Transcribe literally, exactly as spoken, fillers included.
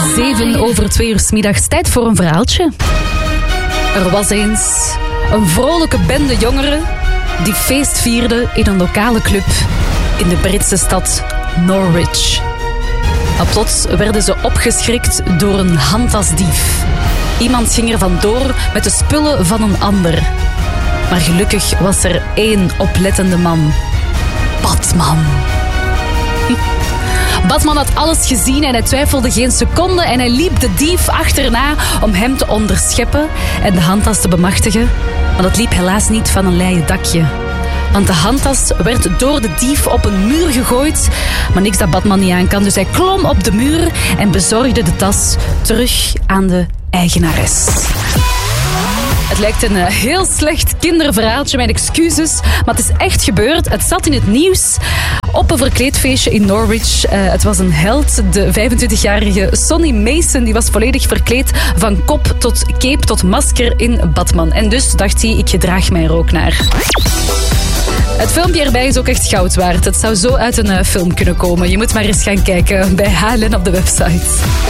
Zeven over twee uur 's middags. Tijd voor een verhaaltje. Er was eens een vrolijke bende jongeren die feest vierden in een lokale club in de Britse stad Norwich. Maar plots werden ze opgeschrikt door een handtasdief. Iemand ging er vandoor met de spullen van een ander. Maar gelukkig was er één oplettende man. Batman. Batman had alles gezien en hij twijfelde geen seconde en hij liep de dief achterna om hem te onderscheppen en de handtas te bemachtigen. Maar dat liep helaas niet van een leien dakje. Want de handtas werd door de dief op een muur gegooid, maar niks dat Batman niet aan kan. Dus hij klom op de muur en bezorgde de tas terug aan de eigenares. Het lijkt een heel slecht kinderverhaaltje, mijn excuses. Maar het is echt gebeurd. Het zat in het nieuws op een verkleedfeestje in Norwich. Uh, het was een held. De vijfentwintigjarige Sonny Mason die was volledig verkleed van kop tot cape tot masker in Batman. En dus dacht hij, ik gedraag mij er ook naar. Het filmpje erbij is ook echt goud waard. Het zou zo uit een uh, film kunnen komen. Je moet maar eens gaan kijken bij H L N op de website.